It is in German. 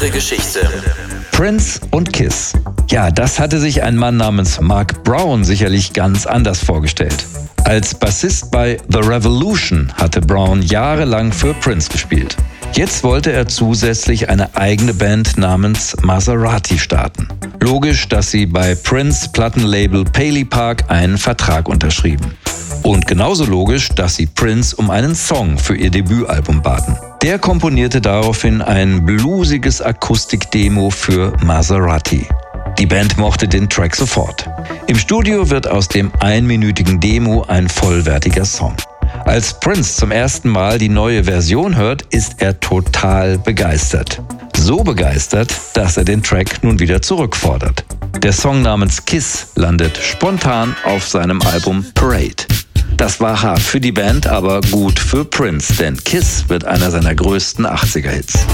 Ihre Geschichte. Prince und Kiss. Ja, das hatte sich ein Mann namens Mark Brown sicherlich ganz anders vorgestellt. Als Bassist bei The Revolution hatte Brown jahrelang für Prince gespielt. Jetzt wollte er zusätzlich eine eigene Band namens Maserati starten. Logisch, dass sie bei Prince Plattenlabel Paley Park einen Vertrag unterschrieben. Und genauso logisch, dass sie Prince um einen Song für ihr Debütalbum baten. Der komponierte daraufhin ein bluesiges Akustikdemo für Maserati. Die Band mochte den Track sofort. Im Studio wird aus dem einminütigen Demo ein vollwertiger Song. Als Prince zum ersten Mal die neue Version hört, ist er total begeistert. So begeistert, dass er den Track nun wieder zurückfordert. Der Song namens Kiss landet spontan auf seinem Album Parade. Das war hart für die Band, aber gut für Prince, denn Kiss wird einer seiner größten 80er-Hits.